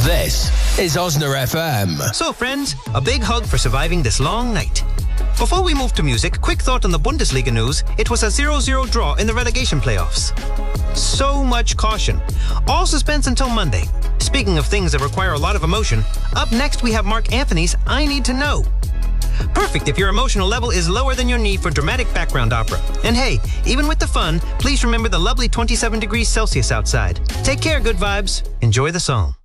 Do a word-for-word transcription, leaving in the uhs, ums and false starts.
This is Osner F M. So, friends, a big hug for surviving this long night. Before we move to music, quick thought on the Bundesliga news. It was a zero zero draw in the relegation playoffs. So much caution. All suspense until Monday. Speaking of things that require a lot of emotion, up next we have Mark Anthony's I Need to Know. Perfect if your emotional level is lower than your need for dramatic background opera. And hey, even with the fun, please remember the lovely twenty-seven degrees Celsius outside. Take care, good vibes. Enjoy the song.